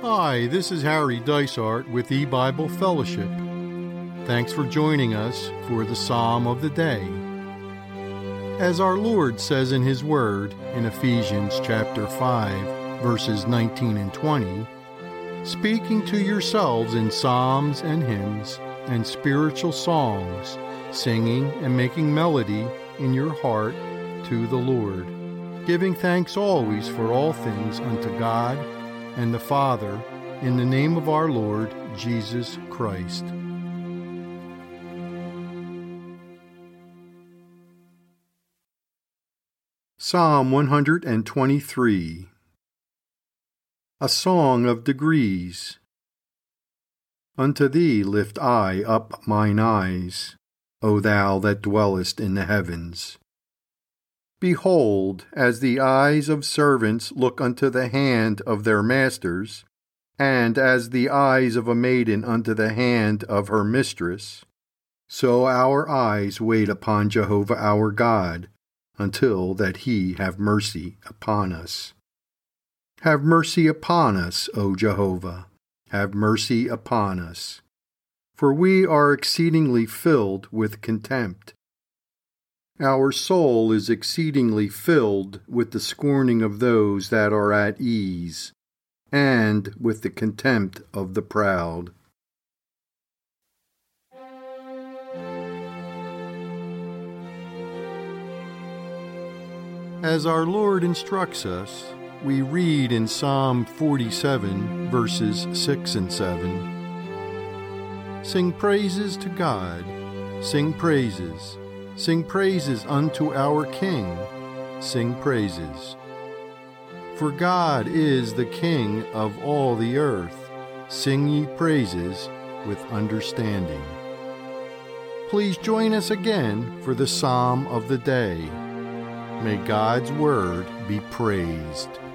Hi, this is Harry Dysart with eBible Fellowship. Thanks for joining us for the Psalm of the Day. As our Lord says in His Word in Ephesians chapter 5, verses 19 and 20, speaking to yourselves in psalms and hymns and spiritual songs, singing and making melody in your heart to the Lord, giving thanks always for all things unto God and the Father, in the name of our Lord Jesus Christ. Psalm 123. A Song of Degrees. Unto thee lift I up mine eyes, O thou that dwellest in the heavens. Behold, as the eyes of servants look unto the hand of their masters, and as the eyes of a maiden unto the hand of her mistress, so our eyes wait upon Jehovah our God, until that he have mercy upon us. Have mercy upon us, O Jehovah, have mercy upon us, for we are exceedingly filled with contempt. Our soul is exceedingly filled with the scorning of those that are at ease, and with the contempt of the proud. As our Lord instructs us, we read in Psalm 47, verses 6 and 7, Sing praises to God, sing praises. Sing praises unto our King, sing praises. For God is the King of all the earth, sing ye praises with understanding. Please join us again for the Psalm of the Day. May God's Word be praised.